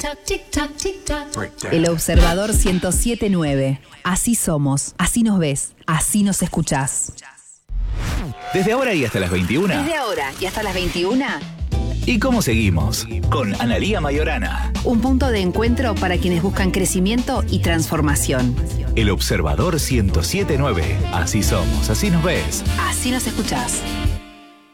El Observador 107.9. Así somos, así nos ves, así nos escuchás. Desde ahora y hasta las 21. Desde ahora y hasta las 21. ¿Y cómo seguimos? Con Analía Mayorana. Un punto de encuentro para quienes buscan crecimiento y transformación. El Observador 107.9. Así somos, así nos ves. Así nos escuchás.